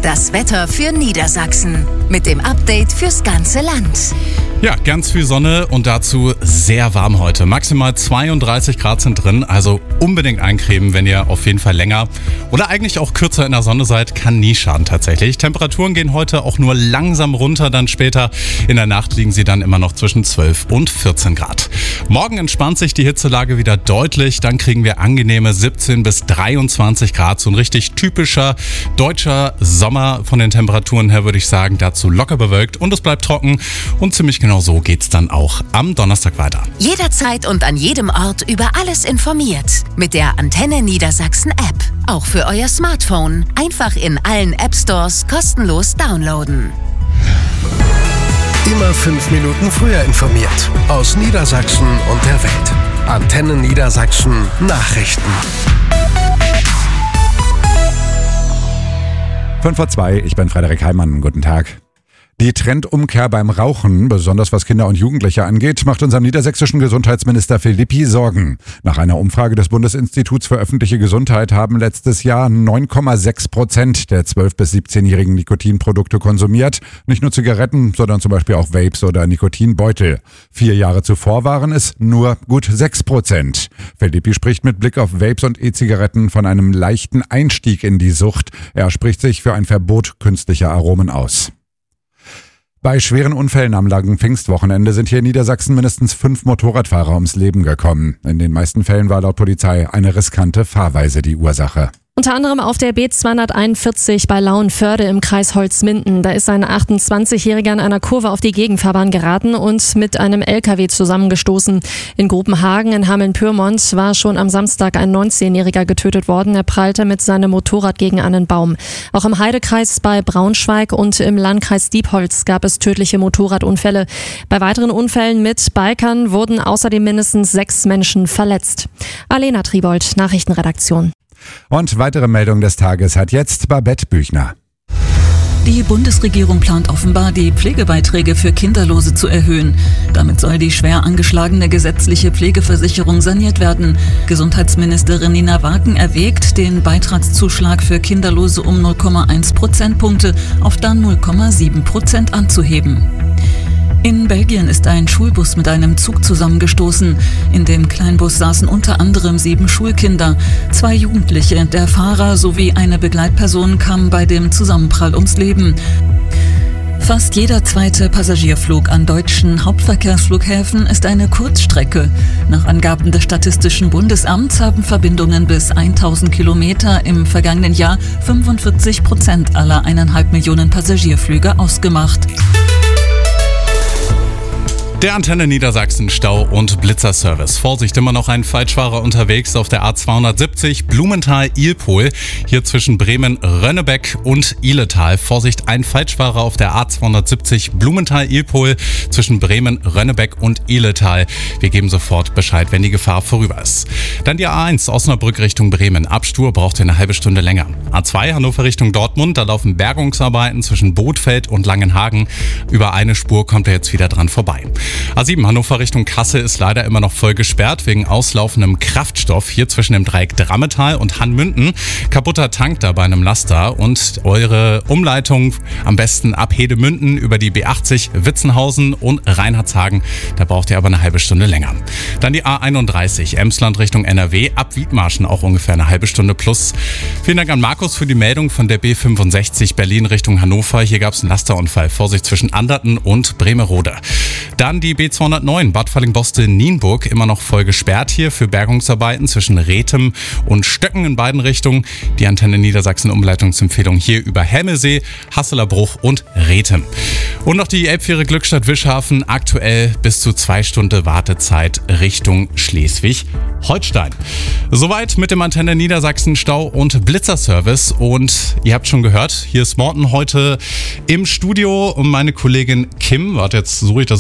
Das Wetter für Niedersachsen mit dem Update fürs ganze Land. Ja, ganz viel Sonne und dazu sehr warm heute. Maximal 32 Grad sind drin, also unbedingt eincremen, wenn ihr auf jeden Fall länger oder eigentlich auch kürzer in der Sonne seid, kann nie schaden tatsächlich. Temperaturen gehen heute auch nur langsam runter, dann später in der Nacht liegen sie dann immer noch zwischen 12 und 14 Grad. Morgen entspannt sich die Hitzelage wieder deutlich, dann kriegen wir angenehme 17 bis 23 Grad, so ein richtig typischer deutscher Sommer von den Temperaturen her, würde ich sagen, dazu locker bewölkt und es bleibt trocken und ziemlich genau so geht's dann auch am Donnerstag weiter. Jederzeit und an jedem Ort über alles informiert. Mit der Antenne Niedersachsen App. Auch für euer Smartphone. Einfach in allen App-Stores kostenlos downloaden. Immer 5 Minuten früher informiert. Aus Niedersachsen und der Welt. Antenne Niedersachsen Nachrichten. 5:02, ich bin Frederik Heimann. Guten Tag. Die Trendumkehr beim Rauchen, besonders was Kinder und Jugendliche angeht, macht unserem niedersächsischen Gesundheitsminister Philippi Sorgen. Nach einer Umfrage des Bundesinstituts für öffentliche Gesundheit haben letztes Jahr 9,6% der 12- bis 17-jährigen Nikotinprodukte konsumiert. Nicht nur Zigaretten, sondern zum Beispiel auch Vapes oder Nikotinbeutel. 4 Jahre zuvor waren es nur gut 6%. Philippi spricht mit Blick auf Vapes und E-Zigaretten von einem leichten Einstieg in die Sucht. Er spricht sich für ein Verbot künstlicher Aromen aus. Bei schweren Unfällen am langen Pfingstwochenende sind hier in Niedersachsen mindestens 5 Motorradfahrer ums Leben gekommen. In den meisten Fällen war laut Polizei eine riskante Fahrweise die Ursache. Unter anderem auf der B241 bei Lauenförde im Kreis Holzminden. Da ist ein 28-Jähriger in einer Kurve auf die Gegenfahrbahn geraten und mit einem LKW zusammengestoßen. In Grubenhagen in Hameln-Pyrmont war schon am Samstag ein 19-Jähriger getötet worden. Er prallte mit seinem Motorrad gegen einen Baum. Auch im Heidekreis bei Braunschweig und im Landkreis Diepholz gab es tödliche Motorradunfälle. Bei weiteren Unfällen mit Bikern wurden außerdem mindestens 6 Menschen verletzt. Alena Triebold, Nachrichtenredaktion. Und weitere Meldung des Tages hat jetzt Babette Büchner. Die Bundesregierung plant offenbar, die Pflegebeiträge für Kinderlose zu erhöhen. Damit soll die schwer angeschlagene gesetzliche Pflegeversicherung saniert werden. Gesundheitsministerin Nina Waken erwägt, den Beitragszuschlag für Kinderlose um 0,1 Prozentpunkte auf dann 0,7% anzuheben. In Belgien ist ein Schulbus mit einem Zug zusammengestoßen. In dem Kleinbus saßen unter anderem 7 Schulkinder. 2 Jugendliche, der Fahrer sowie eine Begleitperson kamen bei dem Zusammenprall ums Leben. Fast jeder zweite Passagierflug an deutschen Hauptverkehrsflughäfen ist eine Kurzstrecke. Nach Angaben des Statistischen Bundesamts haben Verbindungen bis 1000 Kilometer im vergangenen Jahr 45% aller 1,5 Millionen Passagierflüge ausgemacht. Der Antenne Niedersachsen Stau- und Blitzerservice. Vorsicht, immer noch ein Falschfahrer unterwegs auf der A270 Blumenthal-Ilpol. Hier zwischen Bremen-Rönnebeck und Ihletal. Vorsicht, ein Falschfahrer auf der A270 Blumenthal-Ilpol zwischen Bremen-Rönnebeck und Ihletal. Wir geben sofort Bescheid, wenn die Gefahr vorüber ist. Dann die A1 Osnabrück Richtung Bremen. Ab Stur braucht ihr eine halbe Stunde länger. A2 Hannover Richtung Dortmund. Da laufen Bergungsarbeiten zwischen Bothfeld und Langenhagen. Über eine Spur kommt ihr jetzt wieder dran vorbei. A7 Hannover Richtung Kassel ist leider immer noch voll gesperrt wegen auslaufendem Kraftstoff. Hier zwischen dem Dreieck Drammetal und Hannmünden. Kaputter Tank da bei einem Laster und eure Umleitung am besten ab Hedemünden über die B80 Witzenhausen und Reinhardshagen. Da braucht ihr aber eine halbe Stunde länger. Dann die A31 Emsland Richtung NRW ab Wiedmarschen auch ungefähr eine halbe Stunde plus. Vielen Dank an Markus für die Meldung von der B65 Berlin Richtung Hannover. Hier gab es einen Lasterunfall. Vorsicht zwischen Anderten und Bremerode. Dann die B209 Bad Fallingbostel-Nienburg, immer noch voll gesperrt hier für Bergungsarbeiten zwischen Rethem und Stöcken in beiden Richtungen. Die Antenne Niedersachsen Umleitungsempfehlung hier über Hemmelsee, Hasseler Bruch und Rethem. Und noch die Elbfähre Glückstadt Wischhafen, aktuell bis zu 2 Stunden Wartezeit Richtung Schleswig-Holstein. Soweit mit dem Antenne Niedersachsen Stau- und Blitzerservice. Und ihr habt schon gehört, hier ist Morten heute im Studio und meine Kollegin Kim, warte, jetzt suche ich das richtige Mikrofon,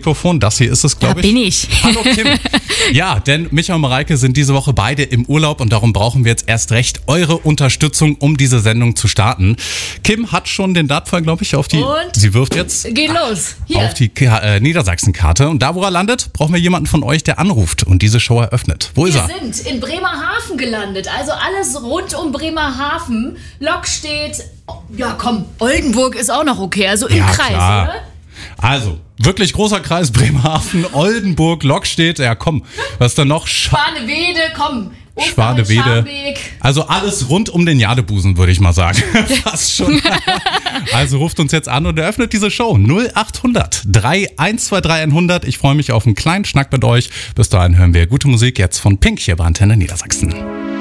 Mikrofon. Das hier ist es, glaube ich. Da bin ich. Hallo Kim. Ja, denn Micha und Mareike sind diese Woche beide im Urlaub und darum brauchen wir jetzt erst recht eure Unterstützung, um diese Sendung zu starten. Kim hat schon den Dartpfeil, glaube ich, auf die... Und? Sie wirft jetzt... Geht los. Hier. Auf die Niedersachsen-Karte. Und da, wo er landet, brauchen wir jemanden von euch, der anruft und diese Show eröffnet. Wo ist er? Wir sind in Bremerhaven gelandet. Also alles rund um Bremerhaven. Lok steht... Ja, komm, Oldenburg ist auch noch okay. Also im Kreis, klar. oder? Also, wirklich großer Kreis, Bremerhaven, Oldenburg, Lokstedt, ja komm, was ist da noch? Schwanewede, komm. Schwanewede. Scharbeek. Also alles rund um den Jadebusen, würde ich mal sagen. Fast schon. Also ruft uns jetzt an und eröffnet diese Show. 0800 3123 100. Ich freue mich auf einen kleinen Schnack mit euch. Bis dahin hören wir gute Musik jetzt von Pink hier bei Antenne Niedersachsen.